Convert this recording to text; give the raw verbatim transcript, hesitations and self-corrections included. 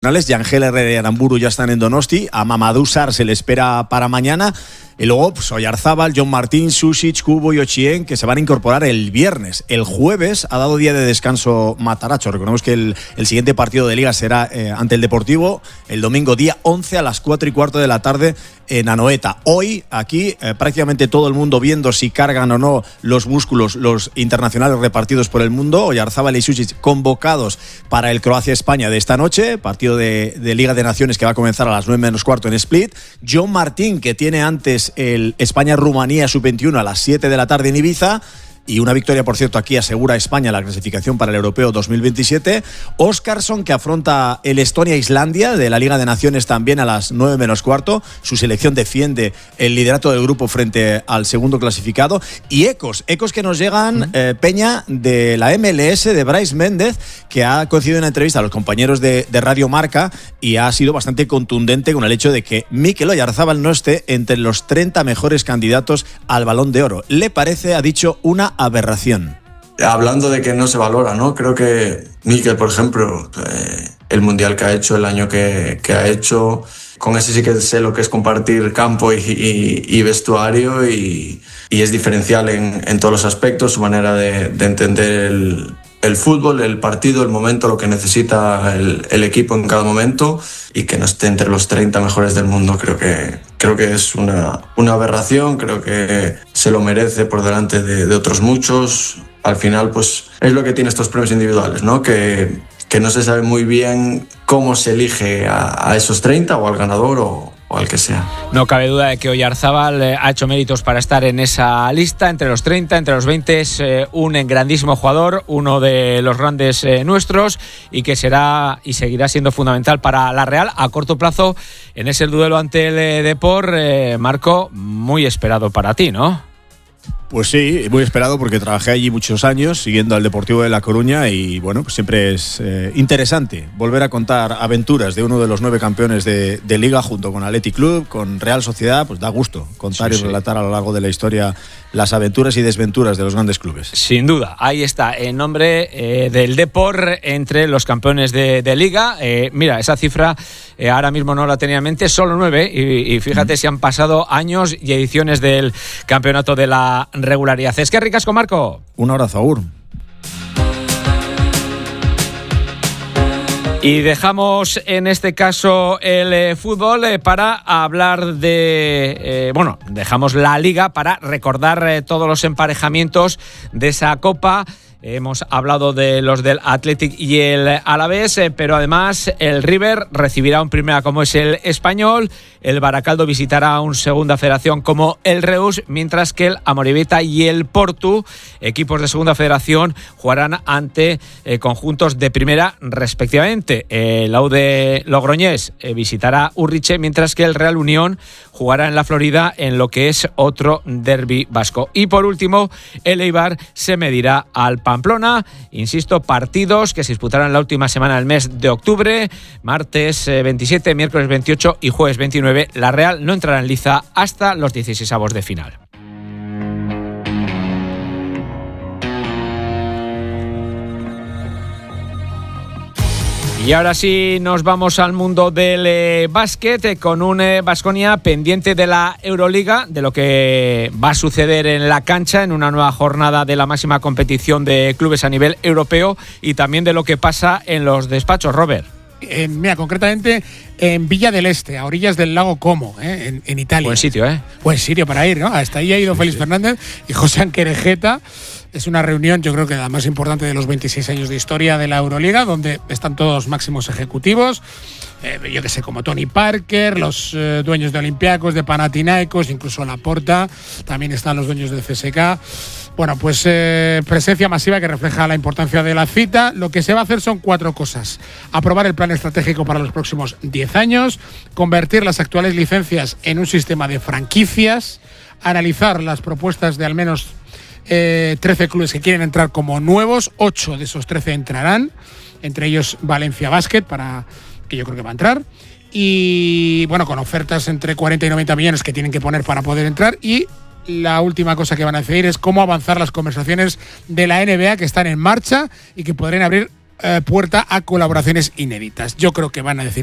y Ángel Herrera y Aramburu ya están en Donosti. A Mamadou Sarr se le espera para mañana. Y luego pues, Oyarzábal, John Martín, Sušić, Kubo y Ochieng, que se van a incorporar el viernes. El jueves ha dado día de descanso Matarazzo. Recordemos que el, el siguiente partido de Liga será eh, ante el Deportivo el domingo día once a las cuatro y cuarto de la tarde en Anoeta. Hoy aquí eh, prácticamente todo el mundo viendo si cargan o no los músculos los internacionales repartidos por el mundo. Oyarzábal y Sušić convocados para el Croacia-España de esta noche, partido de, de Liga de Naciones que va a comenzar a las nueve menos cuarto en Split. John Martín, que tiene antes el España-Rumanía sub veintiuno a las siete de la tarde en Ibiza. Y una victoria, por cierto, aquí asegura a España la clasificación para el Europeo dos mil veintisiete. Óskarsson, que afronta el Estonia-Islandia de la Liga de Naciones también a las nueve menos cuarto. Su selección defiende el liderato del grupo frente al segundo clasificado. Y ecos, ecos que nos llegan, uh-huh. eh, Peña, de la M L S, de Brais Méndez, que ha concedido una entrevista a los compañeros de, de Radio Marca y ha sido bastante contundente con el hecho de que Mikel Oyarzábal no esté entre los treinta mejores candidatos al Balón de Oro. Le parece, ha dicho, una aberración. Hablando de que no se valora, ¿no? Creo que Mikel, por ejemplo, eh, el mundial que ha hecho, el año que, que ha hecho, con ese sí que sé lo que es compartir campo y, y, y vestuario y, y es diferencial en, en todos los aspectos, su manera de, de entender el, el fútbol, el partido, el momento, lo que necesita el, el equipo en cada momento, y que no esté entre los treinta mejores del mundo, creo que Creo que es una, una aberración, creo que se lo merece por delante de, de otros muchos. Al final, pues es lo que tiene estos premios individuales, ¿no? Que, que no se sabe muy bien cómo se elige a, a esos treinta o al ganador o, o al que sea. No cabe duda de que Oyarzábal eh, ha hecho méritos para estar en esa lista, entre los treinta, entre los veinte. Es eh, un grandísimo jugador, uno de los grandes eh, nuestros, y que será y seguirá siendo fundamental para la Real a corto plazo en ese duelo ante el eh, Depor. eh, Marco, muy esperado para ti, ¿no? Pues sí, muy esperado porque trabajé allí muchos años siguiendo al Deportivo de La Coruña y bueno, pues siempre es eh, interesante volver a contar aventuras de uno de los nueve campeones de, de Liga junto con Athletic Club, con Real Sociedad. Pues da gusto contar sí, y sí. relatar a lo largo de la historia las aventuras y desventuras de los grandes clubes. Sin duda, ahí está, en nombre eh, del Depor entre los campeones de, de Liga. Eh, mira, esa cifra eh, ahora mismo no la tenía en mente, solo nueve, y, y fíjate mm. si han pasado años y ediciones del campeonato de la regularidad. Es que ricasco, Marco. Un abrazo, Agur. Y dejamos en este caso el eh, fútbol eh, para hablar de... Eh, bueno, dejamos la Liga para recordar eh, todos los emparejamientos de esa Copa. Hemos hablado de los del Athletic y el Alavés, eh, pero además el River recibirá un primera como es el Español, el Baracaldo visitará un segunda federación como el Reus, mientras que el Amorebieta y el Portu, equipos de segunda federación, jugarán ante eh, conjuntos de primera respectivamente. El A U D Logroñés eh, visitará Urriche, mientras que el Real Unión jugará en la Florida en lo que es otro derbi vasco. Y por último, el Eibar se medirá al Pamplona. Insisto, partidos que se disputarán la última semana del mes de octubre, martes veintisiete, miércoles veintiocho y jueves veintinueve. La Real no entrará en liza hasta los dieciseisavos de final. Y ahora sí nos vamos al mundo del eh, básquet eh, con un eh, Baskonia pendiente de la Euroliga, de lo que va a suceder en la cancha en una nueva jornada de la máxima competición de clubes a nivel europeo y también de lo que pasa en los despachos, Robert. Eh, mira, concretamente en Villa del Este, a orillas del lago Como, eh, en, en Italia. Buen sitio, ¿eh? Buen sitio para ir, ¿no? Hasta ahí ha ido sí, Félix sí. Fernández y José Anquerejeta. Es una reunión, yo creo que la más importante de los veintiséis años de historia de la Euroliga, donde están todos los máximos ejecutivos, eh, yo que sé, como Tony Parker, los eh, dueños de Olympiacos, de Panathinaikos, incluso Laporta, también están los dueños del C S K. Bueno, pues eh, presencia masiva que refleja la importancia de la cita. Lo que se va a hacer son cuatro cosas: aprobar el plan estratégico para los próximos diez años, convertir las actuales licencias en un sistema de franquicias, analizar las propuestas de al menos Eh, trece clubes que quieren entrar como nuevos, ocho de esos trece entrarán, entre ellos Valencia Basket, para que yo creo que va a entrar, y bueno, con ofertas entre cuarenta y noventa millones que tienen que poner para poder entrar. Y la última cosa que van a decidir es cómo avanzar las conversaciones de la N B A, que están en marcha y que podrían abrir eh, puerta a colaboraciones inéditas. Yo creo que van a decir